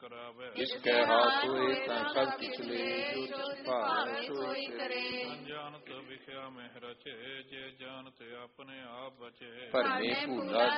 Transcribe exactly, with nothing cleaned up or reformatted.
ਕਰਾਵੇ। ਜਿਸਕੇ ਹਾਥ ਹੋਏ ਤਾਂ ਸਭ ਕਿਛ ਲੈ, ਜੋ ਤਿਸ ਭਾਵੈ ਸੋਈ ਕਰੇ। ਅਣਜਾਣਤ ਵਿਖਿਆ ਮਹਿ ਰਚੇ, ਜੇ ਜਾਣਤ ਆਪਣੇ ਆਪ ਬਚੇ। ਭਰਮੇ ਭੂਲਾ